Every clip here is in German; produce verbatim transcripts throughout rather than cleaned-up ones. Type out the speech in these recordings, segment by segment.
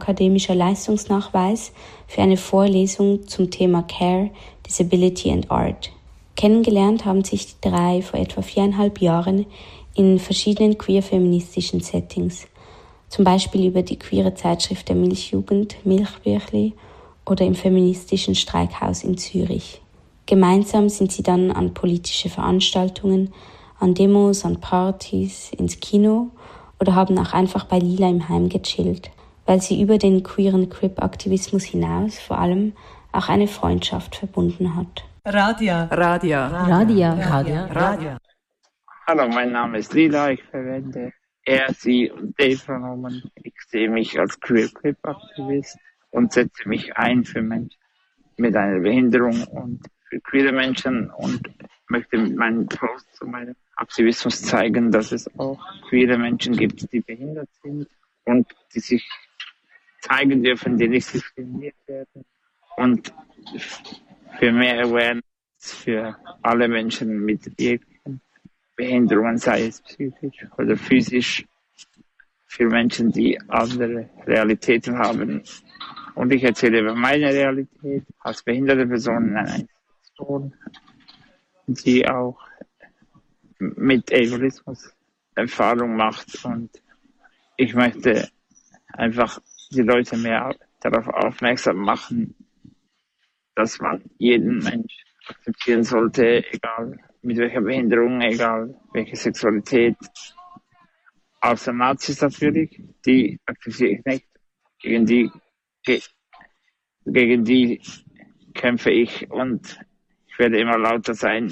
akademischer Leistungsnachweis für eine Vorlesung zum Thema Care, Disability and Art. Kennengelernt haben sich die drei vor etwa viereinhalb Jahren in verschiedenen queer-feministischen Settings, zum Beispiel über die queere Zeitschrift der Milchjugend, Milchbüchli, oder im feministischen Streikhaus in Zürich. Gemeinsam sind sie dann an politische Veranstaltungen, an Demos, an Partys, ins Kino oder haben auch einfach bei Lila im Heim gechillt, weil sie über den queeren Crip-Aktivismus hinaus vor allem auch eine Freundschaft verbunden hat. Radia. Radia. Radia. Radia. Radia. Hallo, mein Name ist Lila, ich verwende er, sie und they-Pronomen. Ich sehe mich als Queer Crip-Aktivist und setze mich ein für Menschen mit einer Behinderung und für queere Menschen und möchte mit meinen Posts zu meinem Aktivismus zeigen, dass es auch queere Menschen gibt, die behindert sind und die sich zeigen dürfen, die nicht diskriminiert werden und für mehr Awareness für alle Menschen mit jeglichen Behinderungen, sei es psychisch oder physisch, für Menschen, die andere Realitäten haben. Und ich erzähle über meine Realität als behinderte Person in einer Institution, die auch mit Ableismus Erfahrung macht. Und ich möchte einfach die Leute mehr darauf aufmerksam machen, dass man jeden Mensch akzeptieren sollte, egal mit welcher Behinderung, egal welche Sexualität. Außer Nazis natürlich, die akzeptiere ich nicht. Gegen die, gegen die kämpfe ich und ich werde immer lauter sein.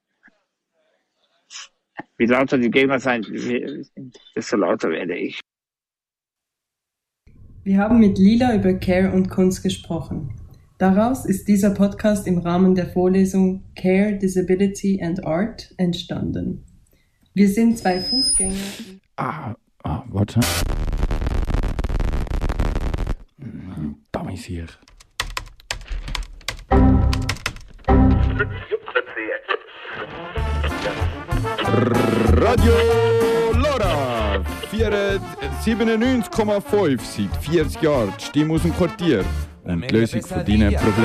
Wie lauter die Gegner sein, desto lauter werde ich. Wir haben mit Lila über Care und Kunst gesprochen. Daraus ist dieser Podcast im Rahmen der Vorlesung Care, Disability and Art entstanden. Wir sind zwei Fußgänger. Ah, ah warte. Dummies hier. Radio Lora siebenundneunzig Komma fünf seit vierzig Jahren. Die Stimme aus dem Quartier und die Lösung von deinen Problemen.